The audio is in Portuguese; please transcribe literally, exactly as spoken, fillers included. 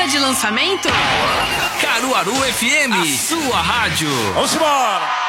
hora de lançamento? Caruaru F M, sua rádio. Vamos embora!